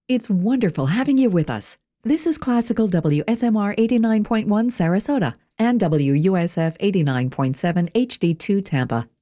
It's wonderful having you with us. This is Classical WSMR 89.1 Sarasota and WUSF 89.7 HD2 Tampa.